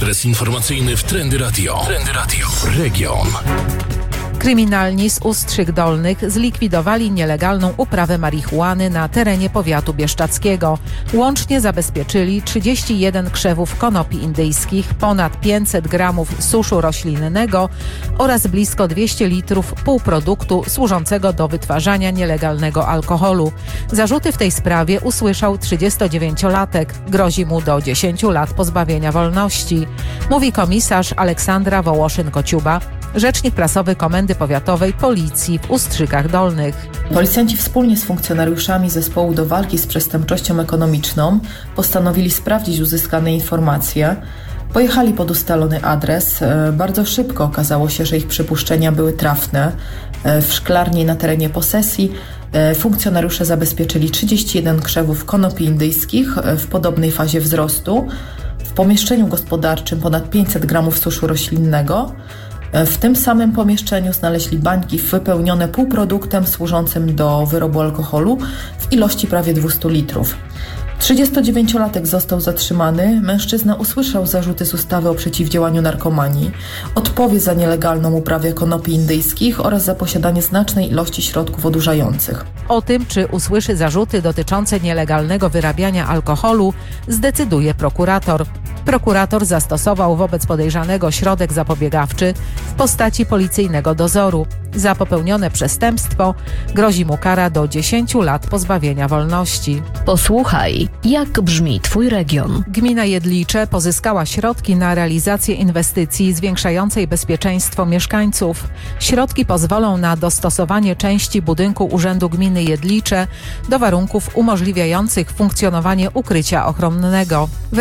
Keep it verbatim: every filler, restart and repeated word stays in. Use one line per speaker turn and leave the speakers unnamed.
Ekspres informacyjny w Trendy Radio. Trendy Radio. Region.
Kryminalni z Ustrzyk Dolnych zlikwidowali nielegalną uprawę marihuany na terenie powiatu bieszczadzkiego. Łącznie zabezpieczyli trzydzieści jeden krzewów konopi indyjskich, ponad pięćset gramów suszu roślinnego oraz blisko dwieście litrów półproduktu służącego do wytwarzania nielegalnego alkoholu. Zarzuty w tej sprawie usłyszał trzydziestodziewięciolatek. Grozi mu do dziesięciu lat pozbawienia wolności, mówi komisarz Aleksandra Wołoszyn-Kociuba, rzecznik prasowy Komendy Powiatowej Policji w Ustrzykach Dolnych.
Policjanci wspólnie z funkcjonariuszami Zespołu do Walki z Przestępczością Ekonomiczną postanowili sprawdzić uzyskane informacje. Pojechali pod ustalony adres. Bardzo szybko okazało się, że ich przypuszczenia były trafne. W szklarni na terenie posesji funkcjonariusze zabezpieczyli trzydzieści jeden krzewów konopi indyjskich w podobnej fazie wzrostu. W pomieszczeniu gospodarczym ponad pięćset gramów suszu roślinnego. W tym samym pomieszczeniu znaleźli bańki wypełnione półproduktem służącym do wyrobu alkoholu w ilości prawie dwieście litrów. trzydziestodziewięciolatek został zatrzymany. Mężczyzna usłyszał zarzuty z ustawy o przeciwdziałaniu narkomanii, odpowie za nielegalną uprawę konopi indyjskich oraz za posiadanie znacznej ilości środków odurzających.
O tym, czy usłyszy zarzuty dotyczące nielegalnego wyrabiania alkoholu, zdecyduje prokurator. Prokurator zastosował wobec podejrzanego środek zapobiegawczy w postaci policyjnego dozoru. Za popełnione przestępstwo grozi mu kara do dziesięciu lat pozbawienia wolności.
Posłuchaj, jak brzmi Twój region.
Gmina Jedlicze pozyskała środki na realizację inwestycji zwiększającej bezpieczeństwo mieszkańców. Środki pozwolą na dostosowanie części budynku Urzędu Gminy Jedlicze do warunków umożliwiających funkcjonowanie ukrycia ochronnego.